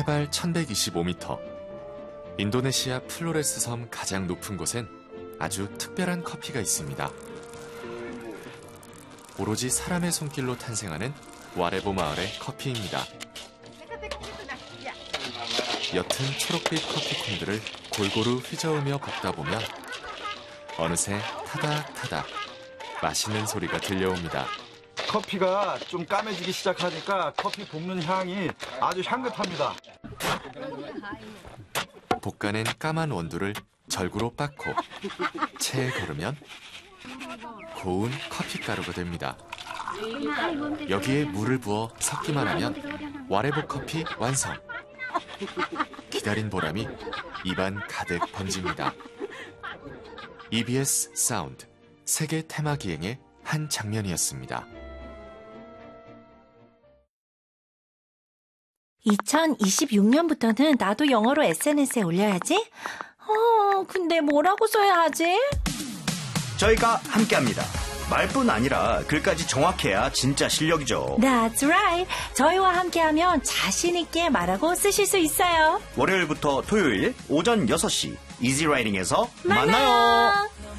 해발 1125m. 인도네시아 플로레스 섬 가장 높은 곳엔 아주 특별한 커피가 있습니다. 오로지 사람의 손길로 탄생하는 와레보 마을의 커피입니다. 옅은 초록빛 커피콩들을 골고루 휘저으며 볶다 보면 어느새 타닥타닥 맛있는 소리가 들려옵니다. 커피가 좀 까매지기 시작하니까 커피 볶는 향이 아주 향긋합니다. 볶아낸 까만 원두를 절구로 빻고 체에 걸으면 고운 커피가루가 됩니다. 여기에 물을 부어 섞기만 하면 와레보 커피 완성! 기다린 보람이 입안 가득 번집니다. EBS 사운드 세계 테마 기행의 한 장면이었습니다. 2026년부터는 나도 영어로 SNS에 올려야지. 근데 뭐라고 써야 하지? 저희가 함께합니다. 말뿐 아니라 글까지 정확해야 진짜 실력이죠. That's right. 저희와 함께하면 자신 있게 말하고 쓰실 수 있어요. 월요일부터 토요일 오전 6시 이지라이팅에서 만나요.